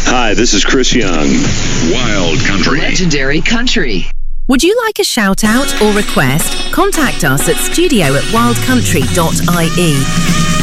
Hi, this is Chris Young. Wild Country. Legendary Country. Would you like a shout out or request? Contact us at studio@wildcountry.ie.